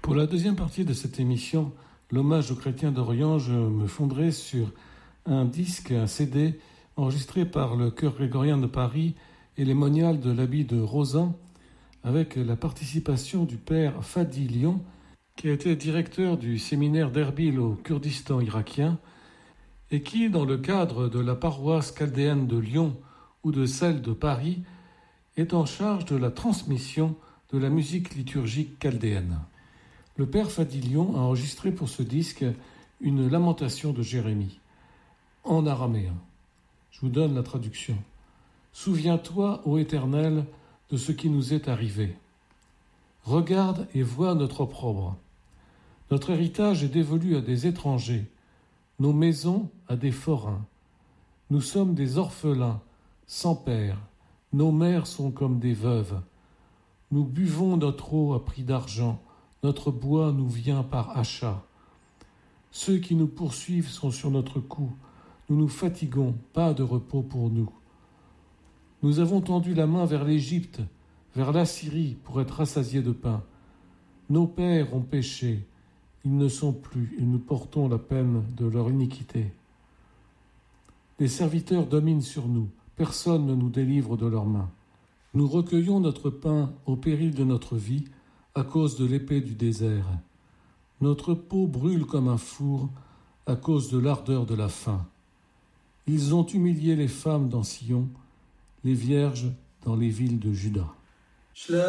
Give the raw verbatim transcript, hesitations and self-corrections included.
Pour la deuxième partie de cette émission, l'hommage aux chrétiens d'Orient, je me fonderai sur un disque, un C D, enregistré par le Chœur grégorien de Paris et les moniales de l'abbaye de Rozan, avec la participation du père Fadi Lyon, qui a été directeur du séminaire d'Erbil au Kurdistan irakien, et qui, dans le cadre de la paroisse chaldéenne de Lyon ou de celle de Paris, est en charge de la transmission de la musique liturgique chaldéenne. Le père Fadi Lyon a enregistré pour ce disque une lamentation de Jérémie, en araméen. Je vous donne la traduction. « Souviens-toi, ô Éternel, de ce qui nous est arrivé. Regarde et vois notre opprobre. Notre héritage est dévolu à des étrangers, nos maisons à des forains. Nous sommes des orphelins, sans père, nos mères sont comme des veuves. Nous buvons notre eau à prix d'argent, notre bois nous vient par achat. Ceux qui nous poursuivent sont sur notre cou, nous nous fatiguons, pas de repos pour nous. Nous avons tendu la main vers l'Égypte, vers l'Assyrie pour être rassasiés de pain. Nos pères ont péché, ils ne sont plus, et nous portons la peine de leur iniquité. Les serviteurs dominent sur nous, personne ne nous délivre de leurs mains. Nous recueillons notre pain au péril de notre vie, à cause de l'épée du désert. Notre peau brûle comme un four à cause de l'ardeur de la faim. Ils ont humilié les femmes dans Sion, les vierges dans les villes de Juda.